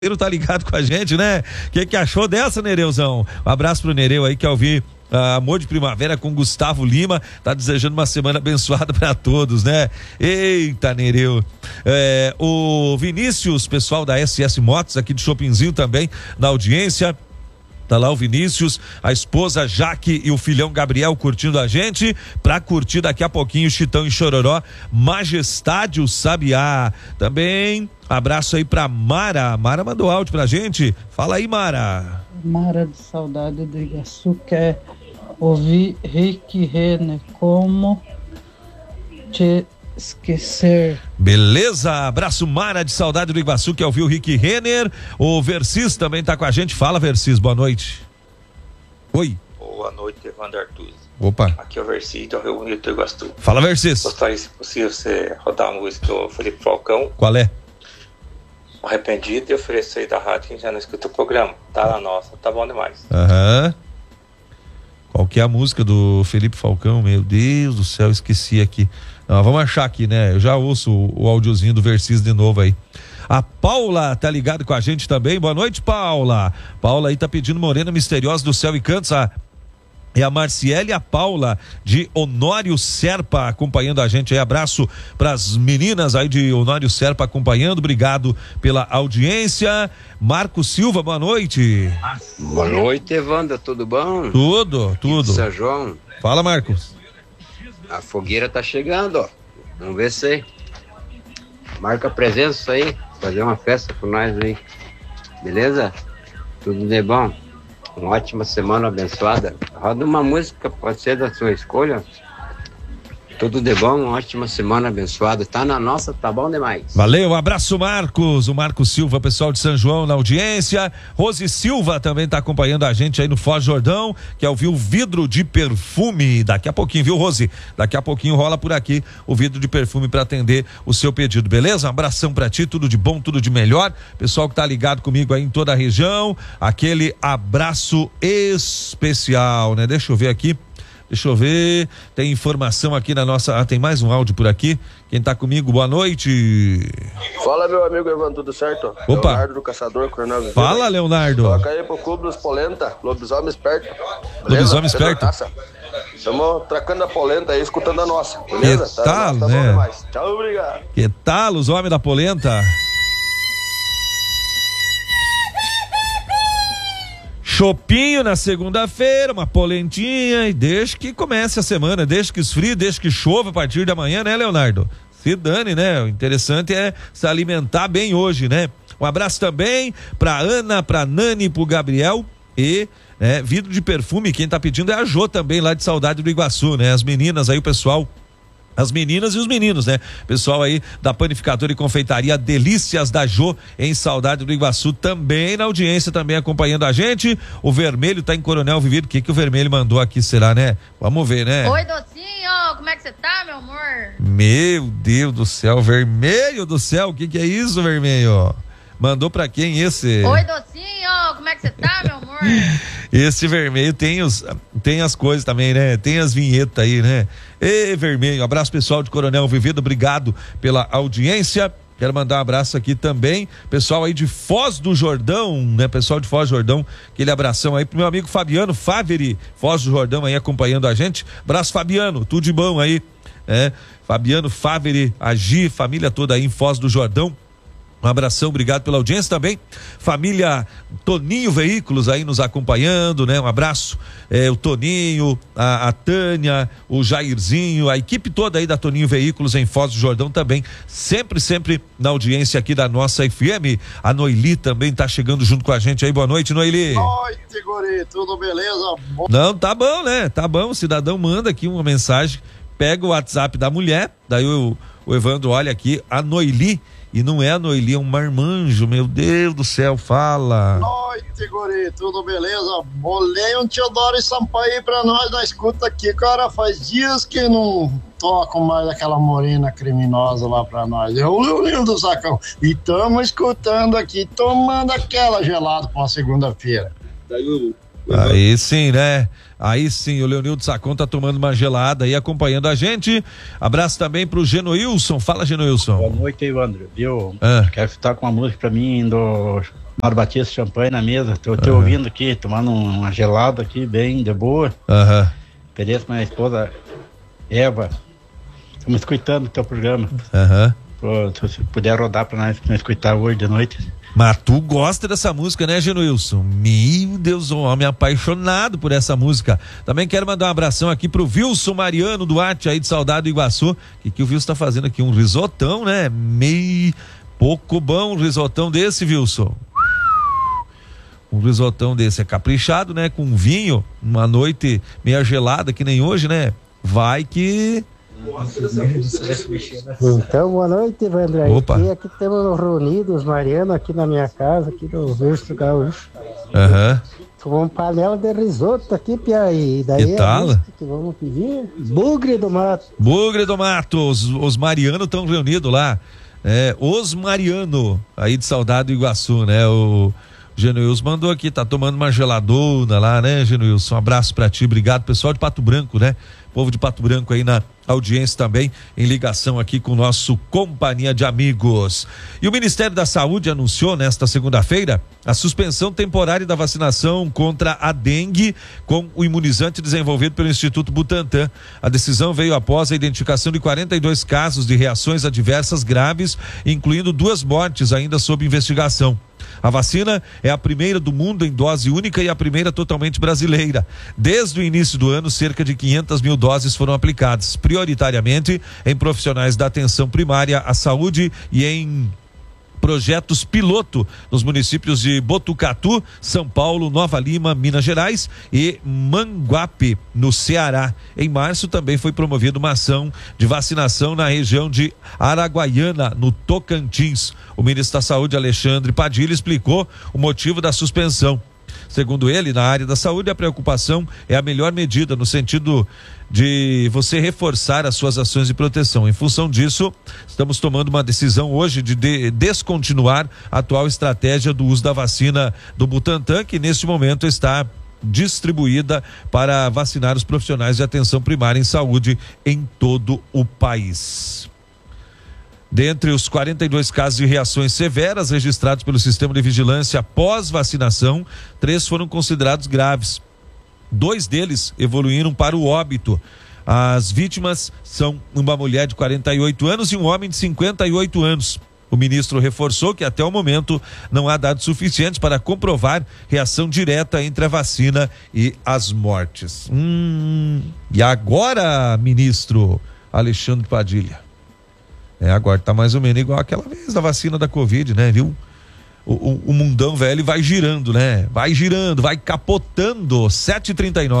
Tá ligado com a gente, né? O que achou dessa, Nereuzão? Um abraço pro Nereu aí que ao ouvir Amor de Primavera com Gustavo Lima, tá desejando uma semana abençoada para todos, né? Eita, Nereu. O Vinícius, pessoal da SS Motos aqui de Chopinzinho também na audiência. Tá lá o Vinícius, a esposa Jaque e o filhão Gabriel curtindo a gente. Pra curtir daqui a pouquinho Chitão e Chororó, Majestade o Sabiá. Também abraço aí pra Mara. Mara mandou áudio pra gente. Fala aí, Mara. Mara de Saudade do Iguaçu quer ouvir Rick Renner, Como Te Esquecer. Beleza, abraço Mara de Saudade do Iguaçu que ouviu o Rick Renner. O Vercis também tá com a gente. Fala, Vercis, boa noite. Oi. Boa noite, Evandro Artuz. Opa. Aqui é o Vercis do Rio Bonito do Iguaçu. Fala, Vercis. Gostaria, se possível, você rodar a música do Felipe Falcão. Qual é? Arrependido, e oferecer aí da rádio quem já não escuta o programa. Tá na nossa, tá bom demais. Aham. Qual que é a música do Felipe Falcão? Meu Deus do céu, esqueci aqui. Não, vamos achar aqui, né? Eu já ouço o áudiozinho do Vercis de novo aí. A Paula tá ligado com a gente também. Boa noite, Paula. Paula aí tá pedindo Morena Misteriosa do Céu e Cantos. É a Marciele e a Paula de Honório Serpa acompanhando a gente aí. Abraço pras meninas aí de Honório Serpa acompanhando. Obrigado pela audiência. Marco Silva, boa noite. Boa noite, Evandro, tudo bom? Tudo. São João. Fala, Marcos. A fogueira tá chegando, ó. Vamos ver se marca a presença aí, fazer uma festa com nós aí. Beleza? Tudo de bom? Uma ótima semana abençoada. Roda uma música, pode ser da sua escolha. Tudo de bom, uma ótima semana abençoada. Tá na nossa, tá bom demais. Valeu, abraço Marcos, o Marcos Silva, pessoal de São João na audiência. Rose Silva também tá acompanhando a gente aí no Foz Jordão, que é ouvir o Vidro de Perfume. Daqui a pouquinho, viu, Rose? Daqui a pouquinho rola por aqui o Vidro de Perfume para atender o seu pedido, beleza? Um abração pra ti, tudo de bom, tudo de melhor. Pessoal que tá ligado comigo aí em toda a região, aquele abraço especial, né? Deixa eu ver, tem informação aqui na nossa... tem mais um áudio por aqui. Quem tá comigo, boa noite. Fala, meu amigo Evandro, tudo certo? Opa. Leonardo do Caçador, Coronel Viveiro. Fala, Leonardo. Toca aí pro Clube dos Polenta, Lobisomem Esperto. Lobisomem Esperto. Estamos tracando a polenta aí, escutando a nossa, beleza? Que tal, tá né? bom demais. Tchau, obrigado. Que tal os homens da polenta? Chopinho na segunda-feira, uma polentinha e deixa que comece a semana, deixa que esfrie, deixa que chova a partir da manhã, né, Leonardo? Se dane, né? O interessante é se alimentar bem hoje, né? Um abraço também pra Ana, pra Nani, pro Gabriel e Vidro de Perfume, quem tá pedindo é a Jô também, lá de Saudade do Iguaçu, né? As meninas aí, o pessoal... As meninas e os meninos, né? Pessoal aí da panificadora e confeitaria Delícias da Jô, em Saudade do Iguaçu, também na audiência, também acompanhando a gente. O Vermelho tá em Coronel Vivido. O que o Vermelho mandou aqui, será, né? Vamos ver, né? Oi, docinho, como é que você tá, meu amor? Meu Deus do céu, Vermelho do céu, o que é isso, Vermelho? Mandou pra quem esse? Oi, docinho, como é que você tá, meu amor? Esse Vermelho tem as coisas também, né? Tem as vinhetas aí, né? Ei, Vermelho, abraço pessoal de Coronel Vivido, obrigado pela audiência. Quero mandar um abraço aqui também, pessoal aí de Foz do Jordão, né? Pessoal de Foz do Jordão, aquele abração aí pro meu amigo Fabiano Faveri, Foz do Jordão aí acompanhando a gente. Abraço, Fabiano, tudo de bom aí, Fabiano Faveri, a Gi, família toda aí em Foz do Jordão. Um abração, obrigado pela audiência também. Família Toninho Veículos aí nos acompanhando, né? Um abraço, o Toninho, a Tânia, o Jairzinho, a equipe toda aí da Toninho Veículos em Foz do Jordão também, sempre na audiência aqui da nossa FM. A Noeli também tá chegando junto com a gente aí, boa noite, Noeli. Boa noite, guri, tudo beleza? Não, tá bom, né? Tá bom, o cidadão manda aqui uma mensagem, pega o WhatsApp da mulher, daí o Evandro olha aqui, a Noeli. E não é a Noeli, é um marmanjo, meu Deus do céu, fala. Noite, guri, tudo beleza? Bolei um Teodoro e Sampaio pra nós na escuta aqui, cara, faz dias que não tocam mais aquela morena criminosa lá pra nós. É o Leonildo do Sacão. E tamo escutando aqui, tomando aquela gelada pra uma segunda-feira. Aí sim, né? Aí sim, o Leonildo Sacon tá tomando uma gelada aí, acompanhando a gente. Abraço também pro Genoilson. Fala, Genoilson. Boa noite, Evandro. Viu? Quero estar com uma música pra mim do Mário Batista champanhe na mesa. Tô te ouvindo aqui, tomando uma gelada aqui, bem de boa. Pereira com minha esposa Eva. Estamos escutando o teu programa. Se puder rodar pra nós escutar hoje de noite. Mas tu gosta dessa música, né, Genuilson? Meu Deus, um homem apaixonado por essa música. Também quero mandar um abração aqui pro Wilson Mariano Duarte, aí de Saudade do Iguaçu. Que o Wilson tá fazendo aqui um risotão, né? Meio pouco bom um risotão desse, Wilson. Um risotão desse é caprichado, né? Com vinho, uma noite meia gelada, que nem hoje, né? Vai que... Então, boa noite, Evandro. Opa. Aqui temos reunidos, Mariano, aqui na minha casa, aqui no Verso Gaúcho. Uma panela de risoto aqui, Pia, e daí que tal? Que vamos pedir Bugre do Mato. Bugre do Mato, os Mariano estão reunidos lá. Os Mariano, aí de Saudade do Iguaçu, né? O Genuilson mandou aqui, tá tomando uma geladona lá, né, Genuilson? Um abraço pra ti, obrigado, pessoal de Pato Branco, né? Povo de Pato Branco aí na audiência também, em ligação aqui com o nosso Companhia de Amigos. E o Ministério da Saúde anunciou nesta segunda-feira a suspensão temporária da vacinação contra a dengue com o imunizante desenvolvido pelo Instituto Butantan. A decisão veio após a identificação de 42 casos de reações adversas graves, incluindo 2 mortes ainda sob investigação. A vacina é a primeira do mundo em dose única e a primeira totalmente brasileira. Desde o início do ano, cerca de 500 mil doses foram aplicadas, prioritariamente em profissionais da atenção primária à saúde e em projetos piloto nos municípios de Botucatu, São Paulo, Nova Lima, Minas Gerais e Manguape, no Ceará. Em março também foi promovida uma ação de vacinação na região de Araguaiana, no Tocantins. O ministro da Saúde, Alexandre Padilha, explicou o motivo da suspensão. Segundo ele, na área da saúde, a preocupação é a melhor medida no sentido de você reforçar as suas ações de proteção. Em função disso, estamos tomando uma decisão hoje de descontinuar a atual estratégia do uso da vacina do Butantan, que neste momento está distribuída para vacinar os profissionais de atenção primária em saúde em todo o país. Dentre os 42 casos de reações severas registrados pelo Sistema de Vigilância pós-vacinação, 3 foram considerados graves. 2 deles evoluíram para o óbito. As vítimas são uma mulher de 48 anos e um homem de 58 anos. O ministro reforçou que até o momento não há dados suficientes para comprovar reação direta entre a vacina e as mortes. E agora, ministro Alexandre Padilha? Agora tá mais ou menos igual aquela vez da vacina da Covid, né, viu? O mundão velho vai girando, né? Vai girando, vai capotando. 7h39.